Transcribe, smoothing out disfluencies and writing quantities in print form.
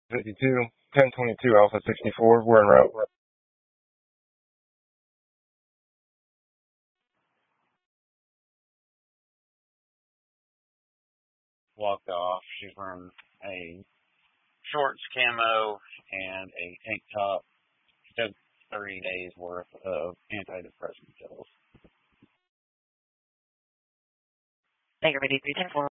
52, 1022, Alpha 64. We're en route. Walked off. She's wearing a shorts, camo, and a tank top. She took 30 days worth of antidepressant pills. Baker 5310-4.